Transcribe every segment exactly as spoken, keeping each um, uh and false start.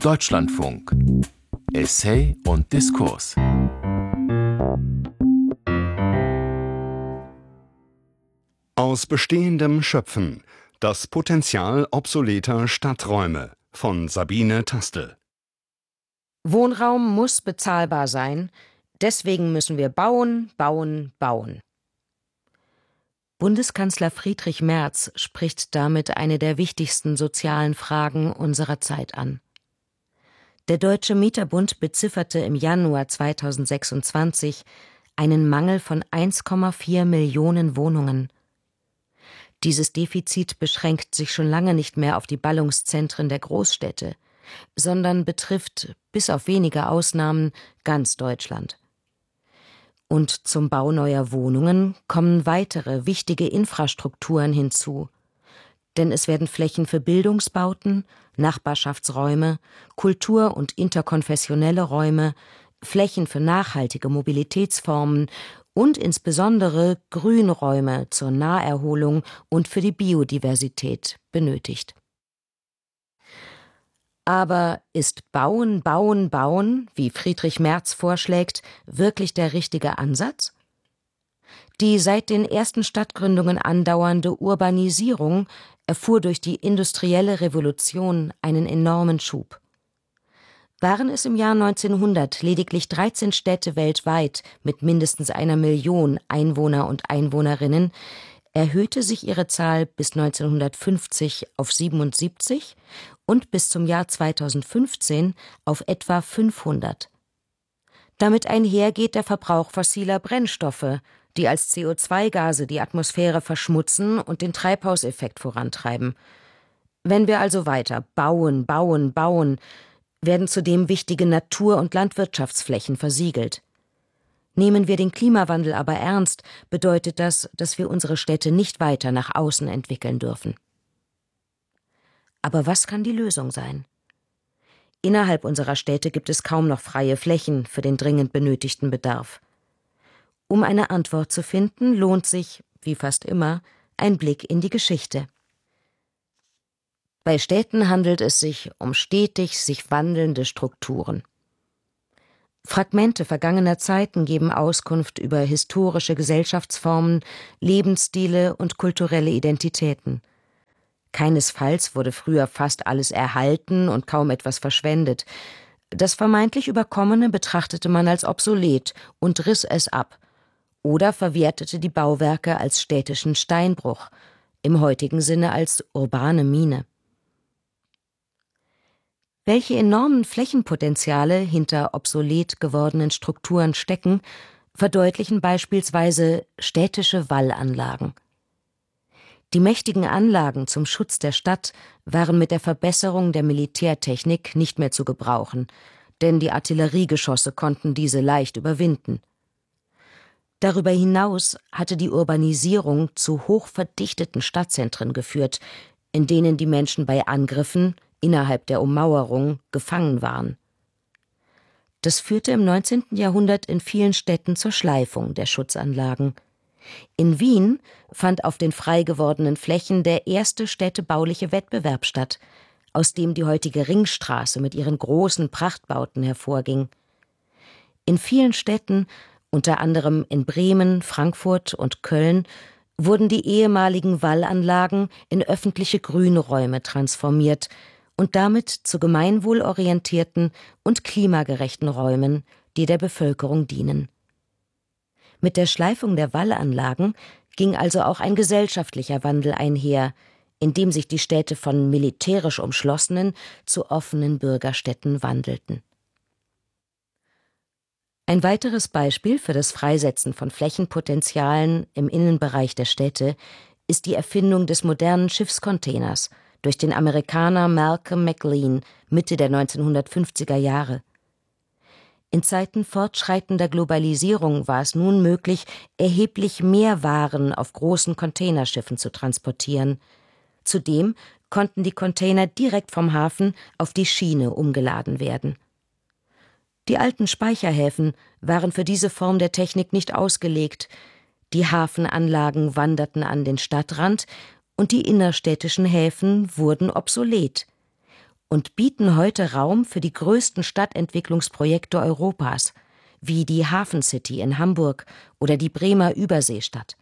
Deutschlandfunk. Essay und Diskurs. Aus Bestehendem schöpfen. Das Potenzial obsoleter Stadträume von Sabine Tastel. Wohnraum muss bezahlbar sein, deswegen müssen wir bauen, bauen, bauen. Bundeskanzler Friedrich Merz spricht damit eine der wichtigsten sozialen Fragen unserer Zeit an. Der Deutsche Mieterbund bezifferte im Januar zweitausendsechsundzwanzig einen Mangel von eins Komma vier Millionen Wohnungen. Dieses Defizit beschränkt sich schon lange nicht mehr auf die Ballungszentren der Großstädte, sondern betrifft, bis auf wenige Ausnahmen, ganz Deutschland. Und zum Bau neuer Wohnungen kommen weitere wichtige Infrastrukturen hinzu. Denn es werden Flächen für Bildungsbauten, Nachbarschaftsräume, Kultur- und interkonfessionelle Räume, Flächen für nachhaltige Mobilitätsformen und insbesondere Grünräume zur Naherholung und für die Biodiversität benötigt. Aber ist Bauen, Bauen, Bauen, wie Friedrich Merz vorschlägt, wirklich der richtige Ansatz? Die seit den ersten Stadtgründungen andauernde Urbanisierung erfuhr durch die industrielle Revolution einen enormen Schub. Waren es im Jahr neunzehnhundert lediglich dreizehn Städte weltweit mit mindestens einer Million Einwohner und Einwohnerinnen, erhöhte sich ihre Zahl bis neunzehnhundertfünfzig auf siebenundsiebzig und bis zum Jahr zweitausendfünfzehn auf etwa fünfhundert. Damit einher geht der Verbrauch fossiler Brennstoffe, die als C O zwei Gase die Atmosphäre verschmutzen und den Treibhauseffekt vorantreiben. Wenn wir also weiter bauen, bauen, bauen, werden zudem wichtige Natur- und Landwirtschaftsflächen versiegelt. Nehmen wir den Klimawandel aber ernst, bedeutet das, dass wir unsere Städte nicht weiter nach außen entwickeln dürfen. Aber was kann die Lösung sein? Innerhalb unserer Städte gibt es kaum noch freie Flächen für den dringend benötigten Bedarf. Um eine Antwort zu finden, lohnt sich, wie fast immer, ein Blick in die Geschichte. Bei Städten handelt es sich um stetig sich wandelnde Strukturen. Fragmente vergangener Zeiten geben Auskunft über historische Gesellschaftsformen, Lebensstile und kulturelle Identitäten. Keinesfalls wurde früher fast alles erhalten und kaum etwas verschwendet. Das vermeintlich Überkommene betrachtete man als obsolet und riss es ab oder verwertete die Bauwerke als städtischen Steinbruch, im heutigen Sinne als urbane Mine. Welche enormen Flächenpotenziale hinter obsolet gewordenen Strukturen stecken, verdeutlichen beispielsweise städtische Wallanlagen. Die mächtigen Anlagen zum Schutz der Stadt waren mit der Verbesserung der Militärtechnik nicht mehr zu gebrauchen, denn die Artilleriegeschosse konnten diese leicht überwinden. Darüber hinaus hatte die Urbanisierung zu hochverdichteten Stadtzentren geführt, in denen die Menschen bei Angriffen innerhalb der Ummauerung gefangen waren. Das führte im neunzehnten Jahrhundert in vielen Städten zur Schleifung der Schutzanlagen. In Wien fand auf den frei gewordenen Flächen der erste städtebauliche Wettbewerb statt, aus dem die heutige Ringstraße mit ihren großen Prachtbauten hervorging. In vielen Städten, unter anderem in Bremen, Frankfurt und Köln, wurden die ehemaligen Wallanlagen in öffentliche Grünräume transformiert und damit zu gemeinwohlorientierten und klimagerechten Räumen, die der Bevölkerung dienen. Mit der Schleifung der Wallanlagen ging also auch ein gesellschaftlicher Wandel einher, in dem sich die Städte von militärisch umschlossenen zu offenen Bürgerstädten wandelten. Ein weiteres Beispiel für das Freisetzen von Flächenpotenzialen im Innenbereich der Städte ist die Erfindung des modernen Schiffscontainers durch den Amerikaner Malcolm McLean Mitte der neunzehnhundertfünfziger Jahre. In Zeiten fortschreitender Globalisierung war es nun möglich, erheblich mehr Waren auf großen Containerschiffen zu transportieren. Zudem konnten die Container direkt vom Hafen auf die Schiene umgeladen werden. Die alten Speicherhäfen waren für diese Form der Technik nicht ausgelegt. Die Hafenanlagen wanderten an den Stadtrand und die innerstädtischen Häfen wurden obsolet. und bieten heute Raum für die größten Stadtentwicklungsprojekte Europas, wie die Hafen City in Hamburg oder die Bremer Überseestadt.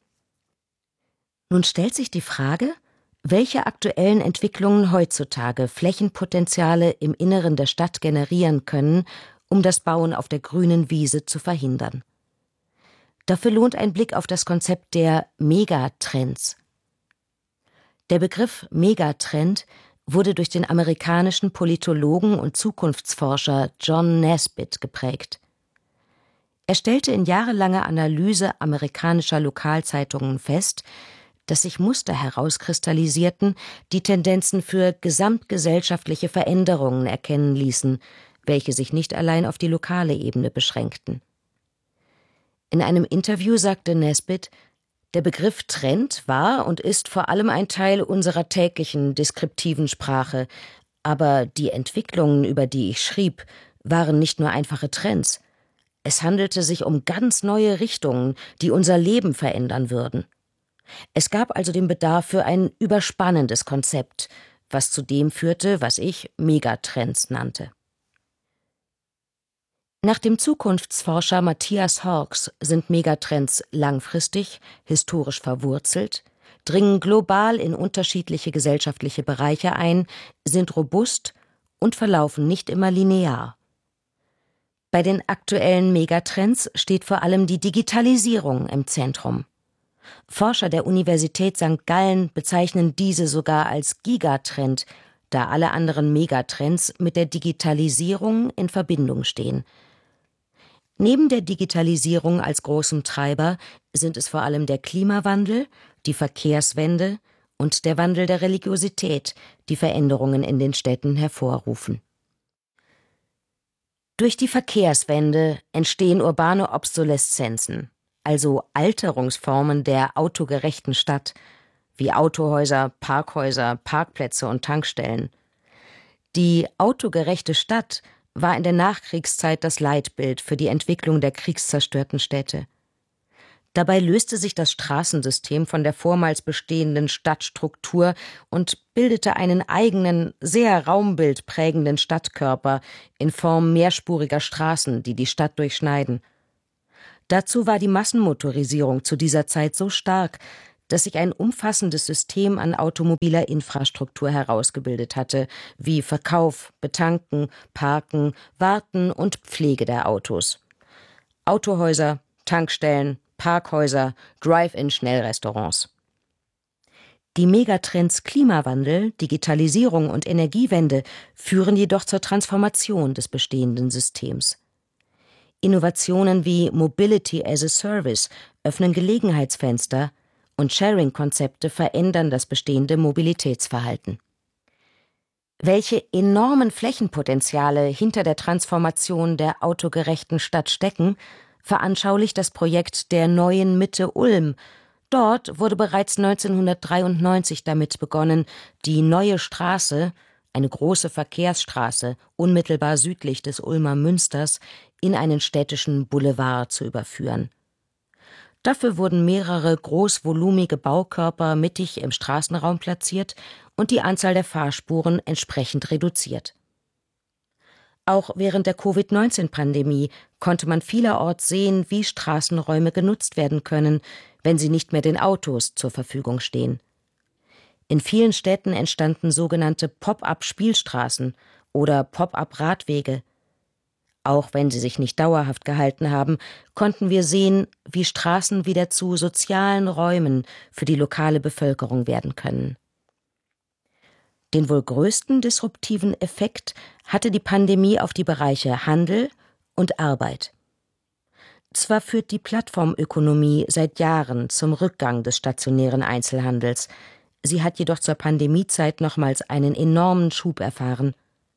Nun stellt sich die Frage, welche aktuellen Entwicklungen heutzutage Flächenpotenziale im Inneren der Stadt generieren können, um das Bauen auf der grünen Wiese zu verhindern. Dafür lohnt ein Blick auf das Konzept der Megatrends. Der Begriff Megatrend wurde durch den amerikanischen Politologen und Zukunftsforscher John Naisbitt geprägt. Er stellte in jahrelanger Analyse amerikanischer Lokalzeitungen fest, dass sich Muster herauskristallisierten, die Tendenzen für gesamtgesellschaftliche Veränderungen erkennen ließen, welche sich nicht allein auf die lokale Ebene beschränkten. In einem Interview sagte Naisbitt, der Begriff Trend war und ist vor allem ein Teil unserer täglichen deskriptiven Sprache, aber die Entwicklungen, über die ich schrieb, waren nicht nur einfache Trends. Es handelte sich um ganz neue Richtungen, die unser Leben verändern würden. Es gab also den Bedarf für ein überspannendes Konzept, was zu dem führte, was ich Megatrends nannte. Nach dem Zukunftsforscher Matthias Hawkes sind Megatrends langfristig, historisch verwurzelt, dringen global in unterschiedliche gesellschaftliche Bereiche ein, sind robust und verlaufen nicht immer linear. Bei den aktuellen Megatrends steht vor allem die Digitalisierung im Zentrum. Forscher der Universität Sankt Gallen bezeichnen diese sogar als Gigatrend, da alle anderen Megatrends mit der Digitalisierung in Verbindung stehen. Neben der Digitalisierung als großem Treiber sind es vor allem der Klimawandel, die Verkehrswende und der Wandel der Religiosität, die Veränderungen in den Städten hervorrufen. Durch die Verkehrswende entstehen urbane Obsoleszenzen, also Alterungsformen der autogerechten Stadt, wie Autohäuser, Parkhäuser, Parkplätze und Tankstellen. Die autogerechte Stadt war in der Nachkriegszeit das Leitbild für die Entwicklung der kriegszerstörten Städte. Dabei löste sich das Straßensystem von der vormals bestehenden Stadtstruktur und bildete einen eigenen, sehr raumbildprägenden Stadtkörper in Form mehrspuriger Straßen, die die Stadt durchschneiden. Dazu war die Massenmotorisierung zu dieser Zeit so stark, dass sich ein umfassendes System an automobiler Infrastruktur herausgebildet hatte, wie Verkauf, Betanken, Parken, Warten und Pflege der Autos. Autohäuser, Tankstellen, Parkhäuser, Drive-in-Schnellrestaurants. Die Megatrends Klimawandel, Digitalisierung und Energiewende führen jedoch zur Transformation des bestehenden Systems. Innovationen wie Mobility as a Service öffnen Gelegenheitsfenster und Sharing-Konzepte verändern das bestehende Mobilitätsverhalten. Welche enormen Flächenpotenziale hinter der Transformation der autogerechten Stadt stecken, veranschaulicht das Projekt der Neuen Mitte Ulm. Dort wurde bereits neunzehnhundertdreiundneunzig damit begonnen, die Neue Straße, eine große Verkehrsstraße unmittelbar südlich des Ulmer Münsters, in einen städtischen Boulevard zu überführen. Dafür wurden mehrere großvolumige Baukörper mittig im Straßenraum platziert und die Anzahl der Fahrspuren entsprechend reduziert. Auch während der Covid neunzehn Pandemie konnte man vielerorts sehen, wie Straßenräume genutzt werden können, wenn sie nicht mehr den Autos zur Verfügung stehen. In vielen Städten entstanden sogenannte Pop-up-Spielstraßen oder Pop-up-Radwege. Auch wenn sie sich nicht dauerhaft gehalten haben, konnten wir sehen, wie Straßen wieder zu sozialen Räumen für die lokale Bevölkerung werden können. Den wohl größten disruptiven Effekt hatte die Pandemie auf die Bereiche Handel und Arbeit. Zwar führt die Plattformökonomie seit Jahren zum Rückgang des stationären Einzelhandels, sie hat jedoch zur Pandemiezeit nochmals einen enormen Schub erfahren.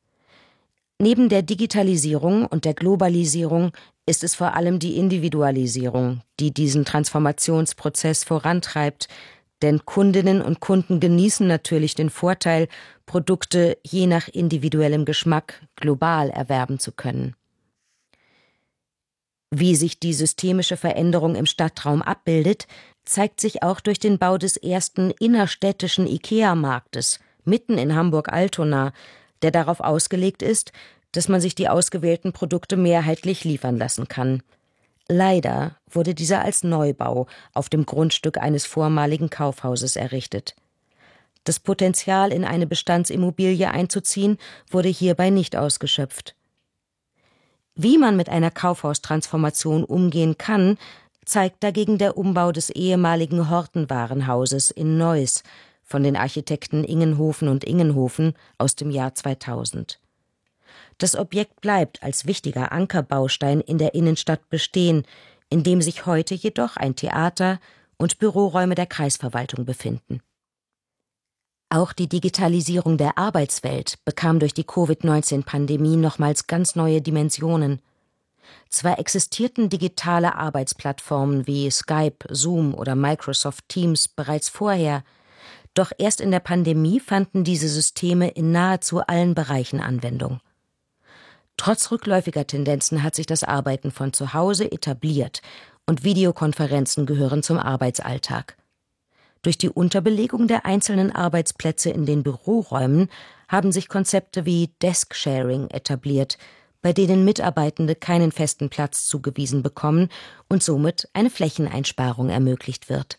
Neben der Digitalisierung und der Globalisierung ist es vor allem die Individualisierung, die diesen Transformationsprozess vorantreibt, denn Kundinnen und Kunden genießen natürlich den Vorteil, Produkte je nach individuellem Geschmack global erwerben zu können. Wie sich die systemische Veränderung im Stadtraum abbildet, zeigt sich auch durch den Bau des ersten innerstädtischen IKEA-Marktes mitten in Hamburg-Altona, der darauf ausgelegt ist, dass man sich die ausgewählten Produkte mehrheitlich liefern lassen kann. Leider wurde dieser als Neubau auf dem Grundstück eines vormaligen Kaufhauses errichtet. Das Potenzial, in eine Bestandsimmobilie einzuziehen, wurde hierbei nicht ausgeschöpft. Wie man mit einer Kaufhaustransformation umgehen kann, zeigt dagegen der Umbau des ehemaligen Hortenwarenhauses in Neuss von den Architekten Ingenhofen und Ingenhofen aus dem Jahr zweitausend. Das Objekt bleibt als wichtiger Ankerbaustein in der Innenstadt bestehen, in dem sich heute jedoch ein Theater und Büroräume der Kreisverwaltung befinden. Auch die Digitalisierung der Arbeitswelt bekam durch die Covid neunzehn Pandemie nochmals ganz neue Dimensionen. Zwar existierten digitale Arbeitsplattformen wie Skype, Zoom oder Microsoft Teams bereits vorher, doch erst in der Pandemie fanden diese Systeme in nahezu allen Bereichen Anwendung. Trotz rückläufiger Tendenzen hat sich das Arbeiten von zu Hause etabliert und Videokonferenzen gehören zum Arbeitsalltag. Durch die Unterbelegung der einzelnen Arbeitsplätze in den Büroräumen haben sich Konzepte wie Desk-Sharing etabliert, bei denen Mitarbeitende keinen festen Platz zugewiesen bekommen und somit eine Flächeneinsparung ermöglicht wird.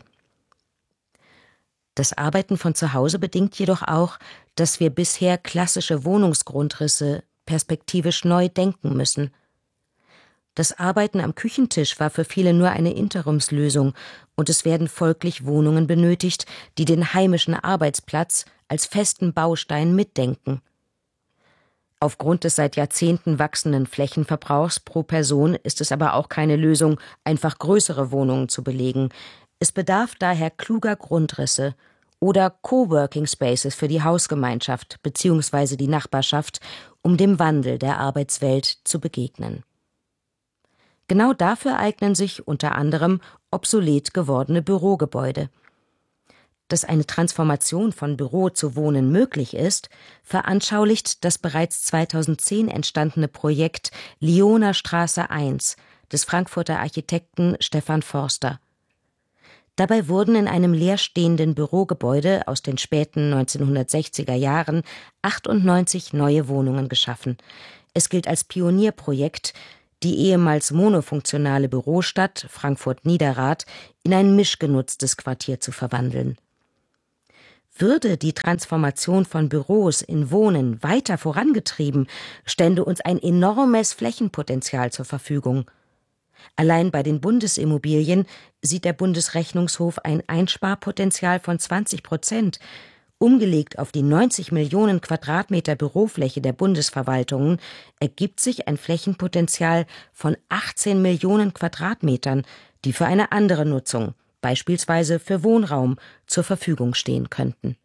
Das Arbeiten von zu Hause bedingt jedoch auch, dass wir bisher klassische Wohnungsgrundrisse perspektivisch neu denken müssen. Das Arbeiten am Küchentisch war für viele nur eine Interimslösung und es werden folglich Wohnungen benötigt, die den heimischen Arbeitsplatz als festen Baustein mitdenken. Aufgrund des seit Jahrzehnten wachsenden Flächenverbrauchs pro Person ist es aber auch keine Lösung, einfach größere Wohnungen zu belegen. Es bedarf daher kluger Grundrisse oder Coworking Spaces für die Hausgemeinschaft bzw. die Nachbarschaft, um dem Wandel der Arbeitswelt zu begegnen. Genau dafür eignen sich unter anderem obsolet gewordene Bürogebäude. Dass eine Transformation von Büro zu Wohnen möglich ist, veranschaulicht das bereits zweitausendzehn entstandene Projekt Lioner Straße eins des Frankfurter Architekten Stefan Forster. Dabei wurden in einem leerstehenden Bürogebäude aus den späten neunzehnhundertsechziger Jahren achtundneunzig neue Wohnungen geschaffen. Es gilt als Pionierprojekt, die ehemals monofunktionale Bürostadt Frankfurt-Niederrad in ein mischgenutztes Quartier zu verwandeln. Würde die Transformation von Büros in Wohnen weiter vorangetrieben, stände uns ein enormes Flächenpotenzial zur Verfügung. Allein bei den Bundesimmobilien sieht der Bundesrechnungshof ein Einsparpotenzial von zwanzig Prozent. Umgelegt auf die neunzig Millionen Quadratmeter Bürofläche der Bundesverwaltungen ergibt sich ein Flächenpotenzial von achtzehn Millionen Quadratmetern, die für eine andere Nutzung, beispielsweise für Wohnraum, zur Verfügung stehen könnten.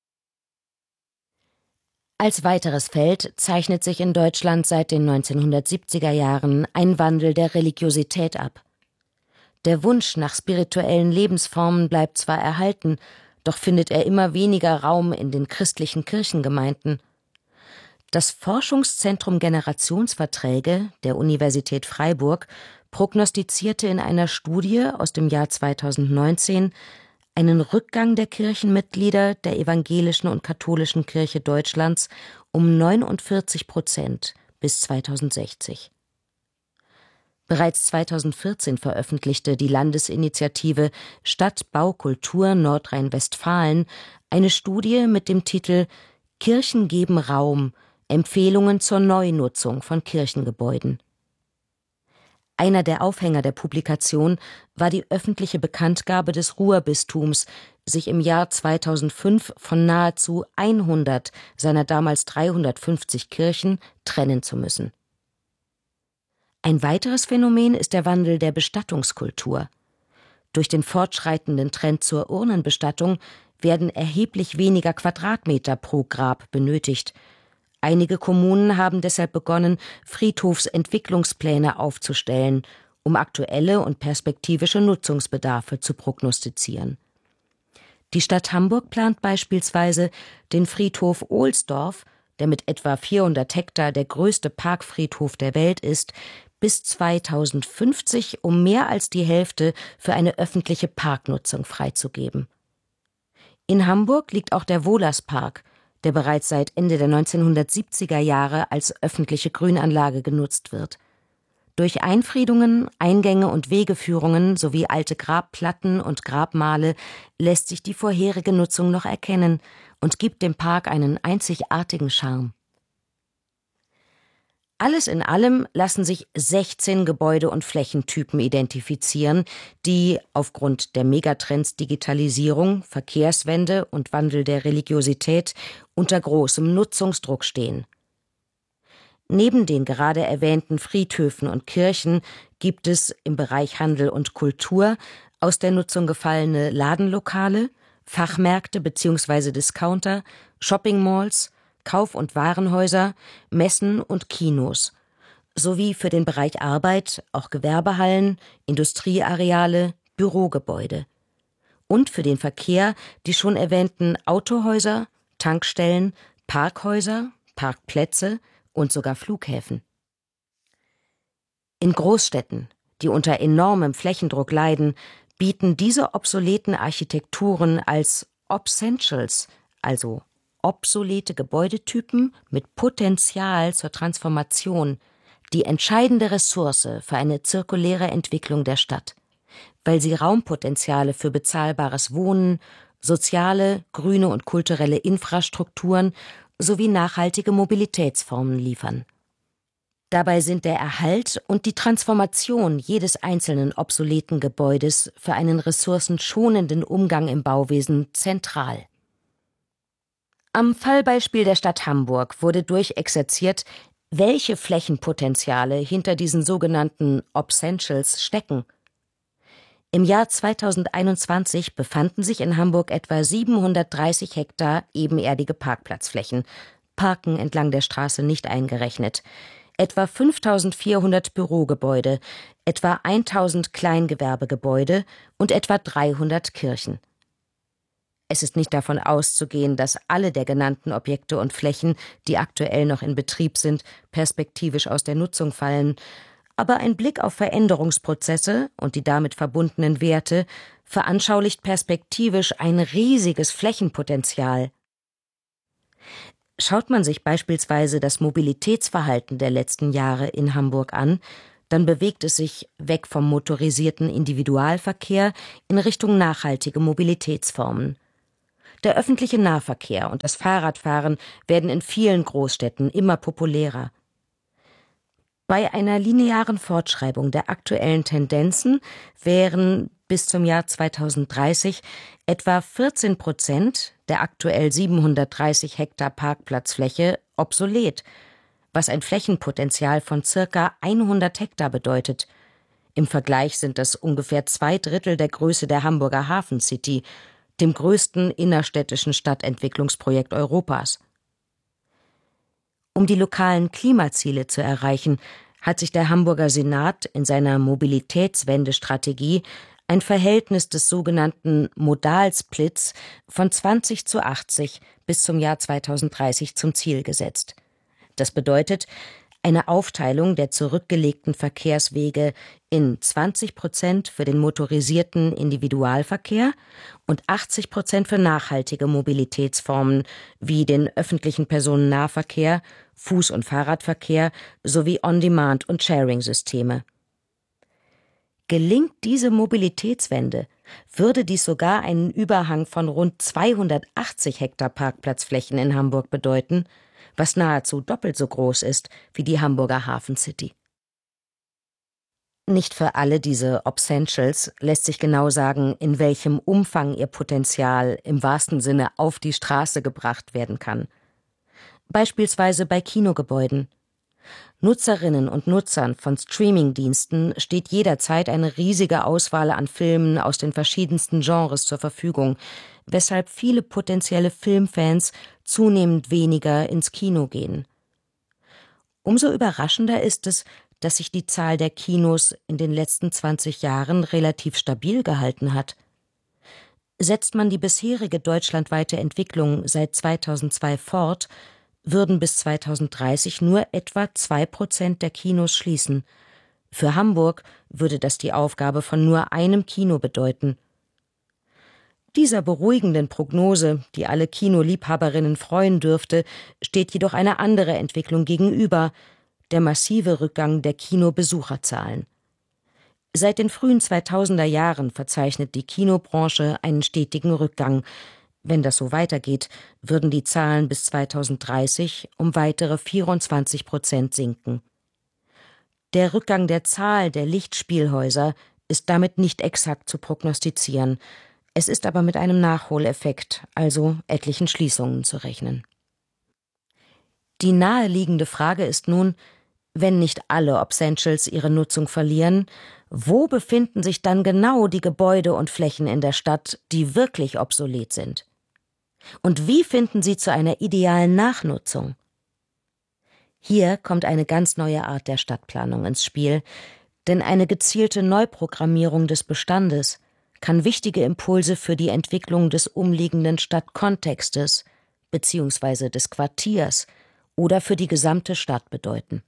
Als weiteres Feld zeichnet sich in Deutschland seit den neunzehnhundertsiebziger Jahren ein Wandel der Religiosität ab. Der Wunsch nach spirituellen Lebensformen bleibt zwar erhalten, doch findet er immer weniger Raum in den christlichen Kirchengemeinden. Das Forschungszentrum Generationsverträge der Universität Freiburg prognostizierte in einer Studie aus dem Jahr zweitausendneunzehn einen Rückgang der Kirchenmitglieder der evangelischen und katholischen Kirche Deutschlands um neunundvierzig Prozent bis zweitausendsechzig. Bereits zweitausendvierzehn veröffentlichte die Landesinitiative Stadtbaukultur Nordrhein-Westfalen eine Studie mit dem Titel »Kirchen geben Raum – Empfehlungen zur Neunutzung von Kirchengebäuden«. Einer der Aufhänger der Publikation war die öffentliche Bekanntgabe des Ruhrbistums, sich im Jahr zweitausendfünf von nahezu hundert seiner damals dreihundertfünfzig Kirchen trennen zu müssen. Ein weiteres Phänomen ist der Wandel der Bestattungskultur. Durch den fortschreitenden Trend zur Urnenbestattung werden erheblich weniger Quadratmeter pro Grab benötigt. Einige Kommunen haben deshalb begonnen, Friedhofsentwicklungspläne aufzustellen, um aktuelle und perspektivische Nutzungsbedarfe zu prognostizieren. Die Stadt Hamburg plant beispielsweise, den Friedhof Ohlsdorf, der mit etwa vierhundert Hektar der größte Parkfriedhof der Welt ist, bis zweitausendfünfzig um mehr als die Hälfte für eine öffentliche Parknutzung freizugeben. In Hamburg liegt auch der Wohlerspark, der bereits seit Ende der neunzehnhundertsiebziger Jahre als öffentliche Grünanlage genutzt wird. Durch Einfriedungen, Eingänge und Wegeführungen sowie alte Grabplatten und Grabmale lässt sich die vorherige Nutzung noch erkennen und gibt dem Park einen einzigartigen Charme. Alles in allem lassen sich sechzehn Gebäude- und Flächentypen identifizieren, die aufgrund der Megatrends Digitalisierung, Verkehrswende und Wandel der Religiosität unter großem Nutzungsdruck stehen. Neben den gerade erwähnten Friedhöfen und Kirchen gibt es im Bereich Handel und Kultur aus der Nutzung gefallene Ladenlokale, Fachmärkte bzw. Discounter, Shoppingmalls, Kauf- und Warenhäuser, Messen und Kinos, sowie für den Bereich Arbeit auch Gewerbehallen, Industrieareale, Bürogebäude. Und für den Verkehr die schon erwähnten Autohäuser, Tankstellen, Parkhäuser, Parkplätze und sogar Flughäfen. In Großstädten, die unter enormem Flächendruck leiden, bieten diese obsoleten Architekturen als Obsentials, also obsolete Gebäudetypen mit Potenzial zur Transformation, die entscheidende Ressource für eine zirkuläre Entwicklung der Stadt, weil sie Raumpotenziale für bezahlbares Wohnen, soziale, grüne und kulturelle Infrastrukturen sowie nachhaltige Mobilitätsformen liefern. Dabei sind der Erhalt und die Transformation jedes einzelnen obsoleten Gebäudes für einen ressourcenschonenden Umgang im Bauwesen zentral. Am Fallbeispiel der Stadt Hamburg wurde durchexerziert, welche Flächenpotenziale hinter diesen sogenannten Obsentials stecken. Im Jahr zweitausendeinundzwanzig befanden sich in Hamburg etwa siebenhundertdreißig Hektar ebenerdige Parkplatzflächen, Parken entlang der Straße nicht eingerechnet, etwa fünftausendvierhundert Bürogebäude, etwa tausend Kleingewerbegebäude und etwa dreihundert Kirchen. Es ist nicht davon auszugehen, dass alle der genannten Objekte und Flächen, die aktuell noch in Betrieb sind, perspektivisch aus der Nutzung fallen, aber ein Blick auf Veränderungsprozesse und die damit verbundenen Werte veranschaulicht perspektivisch ein riesiges Flächenpotenzial. Schaut man sich beispielsweise das Mobilitätsverhalten der letzten Jahre in Hamburg an, dann bewegt es sich weg vom motorisierten Individualverkehr in Richtung nachhaltige Mobilitätsformen. Der öffentliche Nahverkehr und das Fahrradfahren werden in vielen Großstädten immer populärer. Bei einer linearen Fortschreibung der aktuellen Tendenzen wären bis zum Jahr zweitausenddreißig etwa vierzehn Prozent der aktuell siebenhundertdreißig Hektar Parkplatzfläche obsolet, was ein Flächenpotenzial von circa hundert Hektar bedeutet. Im Vergleich sind das ungefähr zwei Drittel der Größe der Hamburger Hafen City, dem größten innerstädtischen Stadtentwicklungsprojekt Europas. Um die lokalen Klimaziele zu erreichen, hat sich der Hamburger Senat in seiner Mobilitätswendestrategie ein Verhältnis des sogenannten Modalsplits von zwanzig zu achtzig bis zum Jahr zweitausenddreißig zum Ziel gesetzt. Das bedeutet eine Aufteilung der zurückgelegten Verkehrswege in zwanzig Prozent für den motorisierten Individualverkehr und achtzig Prozent für nachhaltige Mobilitätsformen wie den öffentlichen Personennahverkehr, Fuß- und Fahrradverkehr sowie On-Demand- und Sharing-Systeme. Gelingt diese Mobilitätswende, würde dies sogar einen Überhang von rund zweihundertachtzig Hektar Parkplatzflächen in Hamburg bedeuten, was nahezu doppelt so groß ist wie die Hamburger Hafen City. Nicht für alle diese Obsentials lässt sich genau sagen, in welchem Umfang ihr Potenzial im wahrsten Sinne auf die Straße gebracht werden kann. Beispielsweise bei Kinogebäuden. Nutzerinnen und Nutzern von Streamingdiensten steht jederzeit eine riesige Auswahl an Filmen aus den verschiedensten Genres zur Verfügung, weshalb viele potenzielle Filmfans zunehmend weniger ins Kino gehen. Umso überraschender ist es, dass sich die Zahl der Kinos in den letzten zwanzig Jahren relativ stabil gehalten hat. Setzt man die bisherige deutschlandweite Entwicklung seit zweitausendzwei fort, würden bis zweitausenddreißig nur etwa zwei Prozent der Kinos schließen. Für Hamburg würde das die Aufgabe von nur einem Kino bedeuten. Dieser beruhigenden Prognose, die alle Kinoliebhaberinnen freuen dürfte, steht jedoch eine andere Entwicklung gegenüber: der massive Rückgang der Kinobesucherzahlen. Seit den frühen zweitausender Jahren verzeichnet die Kinobranche einen stetigen Rückgang. Wenn das so weitergeht, würden die Zahlen bis zweitausenddreißig um weitere vierundzwanzig Prozent sinken. Der Rückgang der Zahl der Lichtspielhäuser ist damit nicht exakt zu prognostizieren. Es ist aber mit einem Nachholeffekt, also etlichen Schließungen, zu rechnen. Die naheliegende Frage ist nun: Wenn nicht alle Obsentials ihre Nutzung verlieren, wo befinden sich dann genau die Gebäude und Flächen in der Stadt, die wirklich obsolet sind? Und wie finden sie zu einer idealen Nachnutzung? Hier kommt eine ganz neue Art der Stadtplanung ins Spiel, denn eine gezielte Neuprogrammierung des Bestandes kann wichtige Impulse für die Entwicklung des umliegenden Stadtkontextes bzw. des Quartiers oder für die gesamte Stadt bedeuten.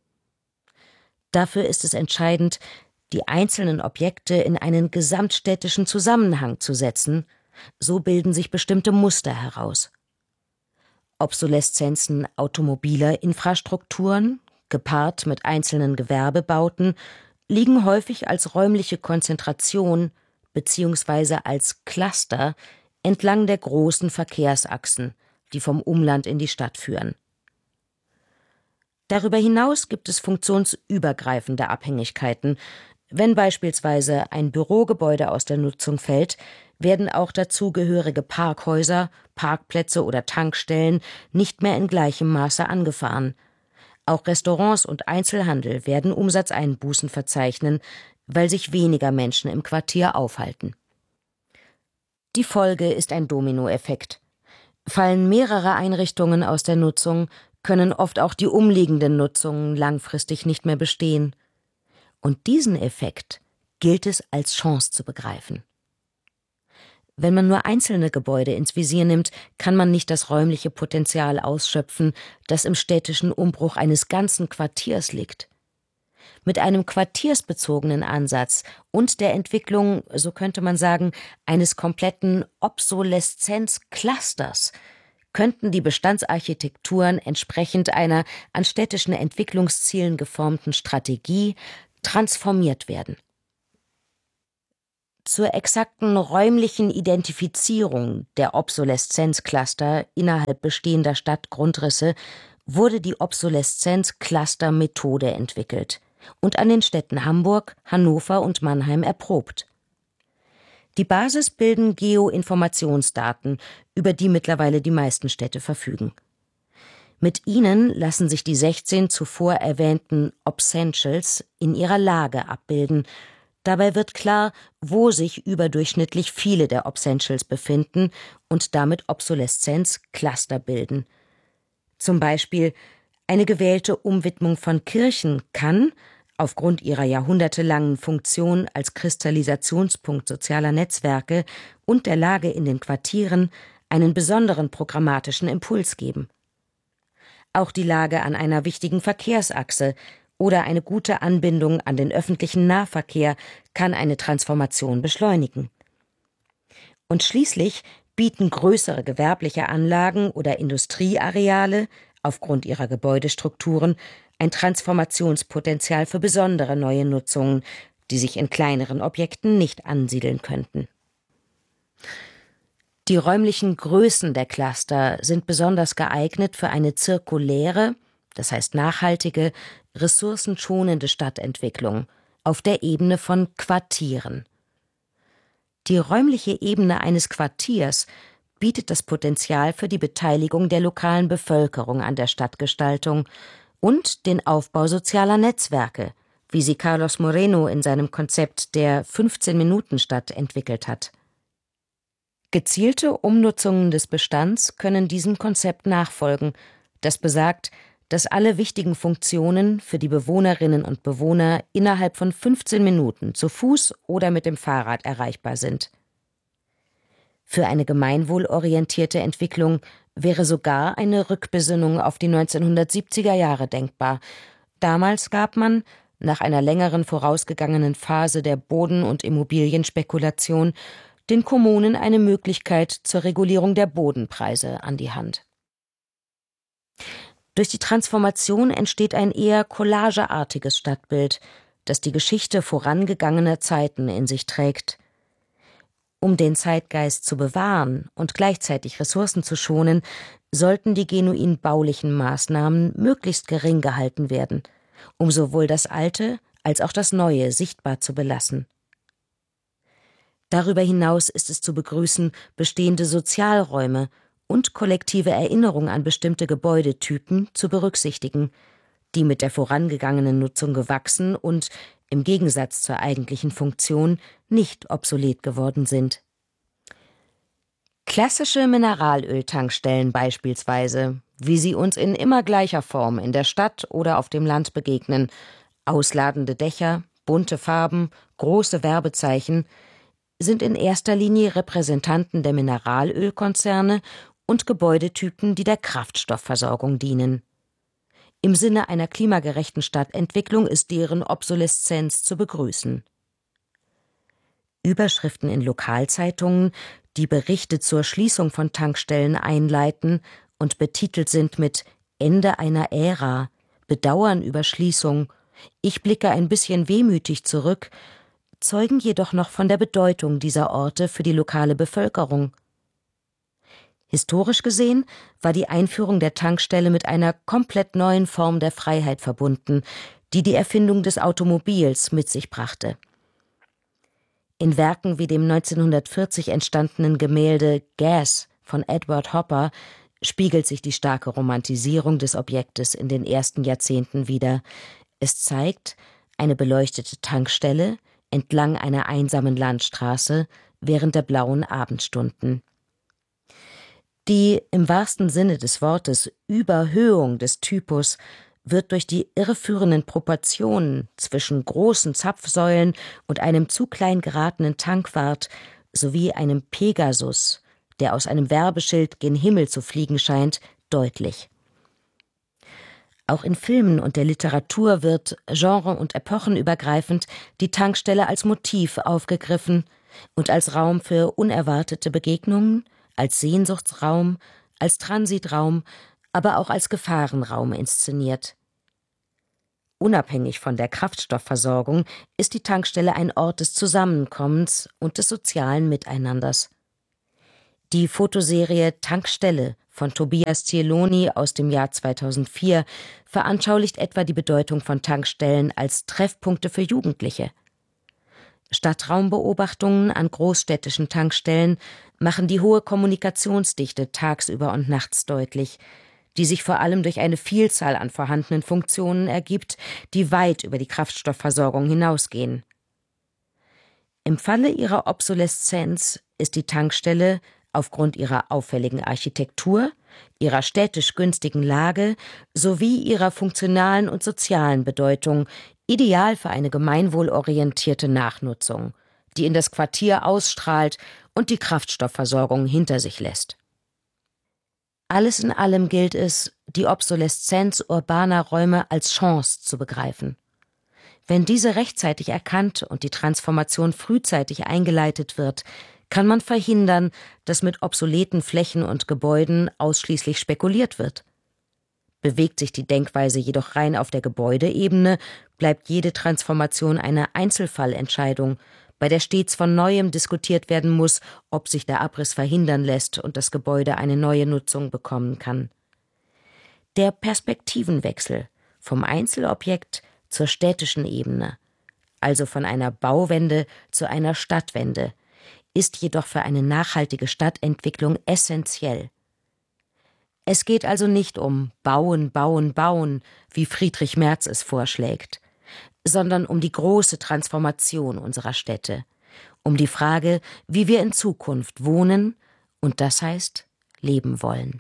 Dafür ist es entscheidend, die einzelnen Objekte in einen gesamtstädtischen Zusammenhang zu setzen. So bilden sich bestimmte Muster heraus. Obsoleszenzen automobiler Infrastrukturen, gepaart mit einzelnen Gewerbebauten, liegen häufig als räumliche Konzentration bzw. als Cluster entlang der großen Verkehrsachsen, die vom Umland in die Stadt führen. Darüber hinaus gibt es funktionsübergreifende Abhängigkeiten. Wenn beispielsweise ein Bürogebäude aus der Nutzung fällt, werden auch dazugehörige Parkhäuser, Parkplätze oder Tankstellen nicht mehr in gleichem Maße angefahren. Auch Restaurants und Einzelhandel werden Umsatzeinbußen verzeichnen, weil sich weniger Menschen im Quartier aufhalten. Die Folge ist ein Dominoeffekt. Fallen mehrere Einrichtungen aus der Nutzung, können oft auch die umliegenden Nutzungen langfristig nicht mehr bestehen. Und diesen Effekt gilt es als Chance zu begreifen. Wenn man nur einzelne Gebäude ins Visier nimmt, kann man nicht das räumliche Potenzial ausschöpfen, das im städtischen Umbruch eines ganzen Quartiers liegt. Mit einem quartiersbezogenen Ansatz und der Entwicklung, so könnte man sagen, eines kompletten Obsoleszenz-Clusters könnten die Bestandsarchitekturen entsprechend einer an städtischen Entwicklungszielen geformten Strategie transformiert werden. Zur exakten räumlichen Identifizierung der Obsoleszenzcluster innerhalb bestehender Stadtgrundrisse wurde die Obsoleszenz-Cluster-Methode entwickelt und an den Städten Hamburg, Hannover und Mannheim erprobt. Die Basis bilden Geoinformationsdaten, über die mittlerweile die meisten Städte verfügen. Mit ihnen lassen sich die sechzehn zuvor erwähnten Obsentials in ihrer Lage abbilden. Dabei wird klar, wo sich überdurchschnittlich viele der Obsentials befinden und damit Obsoleszenz-Cluster bilden. Zum Beispiel eine gewählte Umwidmung von Kirchen kann, aufgrund ihrer jahrhundertelangen Funktion als Kristallisationspunkt sozialer Netzwerke und der Lage in den Quartieren, einen besonderen programmatischen Impuls geben. Auch die Lage an einer wichtigen Verkehrsachse oder eine gute Anbindung an den öffentlichen Nahverkehr kann eine Transformation beschleunigen. Und schließlich bieten größere gewerbliche Anlagen oder Industrieareale aufgrund ihrer Gebäudestrukturen ein Transformationspotenzial für besondere neue Nutzungen, die sich in kleineren Objekten nicht ansiedeln könnten. Die räumlichen Größen der Cluster sind besonders geeignet für eine zirkuläre, das heißt nachhaltige, ressourcenschonende Stadtentwicklung auf der Ebene von Quartieren. Die räumliche Ebene eines Quartiers bietet das Potenzial für die Beteiligung der lokalen Bevölkerung an der Stadtgestaltung und den Aufbau sozialer Netzwerke, wie sie Carlos Moreno in seinem Konzept der fünfzehn-Minuten-Stadt entwickelt hat. Gezielte Umnutzungen des Bestands können diesem Konzept nachfolgen, das besagt, dass alle wichtigen Funktionen für die Bewohnerinnen und Bewohner innerhalb von fünfzehn Minuten zu Fuß oder mit dem Fahrrad erreichbar sind. Für eine gemeinwohlorientierte Entwicklung wäre sogar eine Rückbesinnung auf die neunzehnhundertsiebziger Jahre denkbar. Damals gab man, nach einer längeren vorausgegangenen Phase der Boden- und Immobilienspekulation, den Kommunen eine Möglichkeit zur Regulierung der Bodenpreise an die Hand. Durch die Transformation entsteht ein eher collageartiges Stadtbild, das die Geschichte vorangegangener Zeiten in sich trägt. Um den Zeitgeist zu bewahren und gleichzeitig Ressourcen zu schonen, sollten die genuin baulichen Maßnahmen möglichst gering gehalten werden, um sowohl das Alte als auch das Neue sichtbar zu belassen. Darüber hinaus ist es zu begrüßen, bestehende Sozialräume und kollektive Erinnerung an bestimmte Gebäudetypen zu berücksichtigen, die mit der vorangegangenen Nutzung gewachsen und, im Gegensatz zur eigentlichen Funktion, nicht obsolet geworden sind. Klassische Mineralöltankstellen beispielsweise, wie sie uns in immer gleicher Form in der Stadt oder auf dem Land begegnen, ausladende Dächer, bunte Farben, große Werbezeichen, sind in erster Linie Repräsentanten der Mineralölkonzerne und Gebäudetypen, die der Kraftstoffversorgung dienen. Im Sinne einer klimagerechten Stadtentwicklung ist deren Obsoleszenz zu begrüßen. Überschriften in Lokalzeitungen, die Berichte zur Schließung von Tankstellen einleiten und betitelt sind mit »Ende einer Ära«, »Bedauern über Schließung«, »Ich blicke ein bisschen wehmütig zurück«, zeugen jedoch noch von der Bedeutung dieser Orte für die lokale Bevölkerung. Historisch gesehen war die Einführung der Tankstelle mit einer komplett neuen Form der Freiheit verbunden, die die Erfindung des Automobils mit sich brachte. In Werken wie dem neunzehnhundertvierzig entstandenen Gemälde »Gas« von Edward Hopper spiegelt sich die starke Romantisierung des Objektes in den ersten Jahrzehnten wider. Es zeigt eine beleuchtete Tankstelle entlang einer einsamen Landstraße während der blauen Abendstunden. Die im wahrsten Sinne des Wortes Überhöhung des Typus wird durch die irreführenden Proportionen zwischen großen Zapfsäulen und einem zu klein geratenen Tankwart sowie einem Pegasus, der aus einem Werbeschild gen Himmel zu fliegen scheint, deutlich. Auch in Filmen und der Literatur wird genre- und epochenübergreifend die Tankstelle als Motiv aufgegriffen und als Raum für unerwartete Begegnungen, als Sehnsuchtsraum, als Transitraum, aber auch als Gefahrenraum inszeniert. Unabhängig von der Kraftstoffversorgung ist die Tankstelle ein Ort des Zusammenkommens und des sozialen Miteinanders. Die Fotoserie Tankstelle von Tobias Cieloni aus dem Jahr zweitausendvier veranschaulicht etwa die Bedeutung von Tankstellen als Treffpunkte für Jugendliche. Stadtraumbeobachtungen an großstädtischen Tankstellen machen die hohe Kommunikationsdichte tagsüber und nachts deutlich, die sich vor allem durch eine Vielzahl an vorhandenen Funktionen ergibt, die weit über die Kraftstoffversorgung hinausgehen. Im Falle ihrer Obsoleszenz ist die Tankstelle aufgrund ihrer auffälligen Architektur, ihrer städtisch günstigen Lage sowie ihrer funktionalen und sozialen Bedeutung ideal für eine gemeinwohlorientierte Nachnutzung, die in das Quartier ausstrahlt und die Kraftstoffversorgung hinter sich lässt. Alles in allem gilt es, die Obsoleszenz urbaner Räume als Chance zu begreifen. Wenn diese rechtzeitig erkannt und die Transformation frühzeitig eingeleitet wird, kann man verhindern, dass mit obsoleten Flächen und Gebäuden ausschließlich spekuliert wird. Bewegt sich die Denkweise jedoch rein auf der Gebäudeebene, bleibt jede Transformation eine Einzelfallentscheidung, bei der stets von Neuem diskutiert werden muss, ob sich der Abriss verhindern lässt und das Gebäude eine neue Nutzung bekommen kann. Der Perspektivenwechsel vom Einzelobjekt zur städtischen Ebene, also von einer Bauwende zu einer Stadtwende, ist jedoch für eine nachhaltige Stadtentwicklung essentiell. Es geht also nicht um Bauen, Bauen, Bauen, wie Friedrich Merz es vorschlägt, sondern um die große Transformation unserer Städte, um die Frage, wie wir in Zukunft wohnen und das heißt, leben wollen.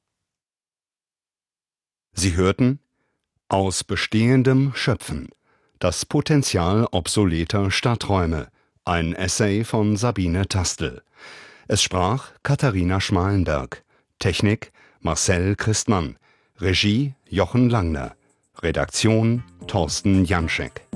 Sie hörten »Aus Bestehendem schöpfen. Das Potenzial obsoleter Stadträume«, ein Essay von Sabine Tastel. Es sprach Katharina Schmalenberg. Technik Marcel Christmann. Regie Jochen Langner. Redaktion Thorsten Janschek.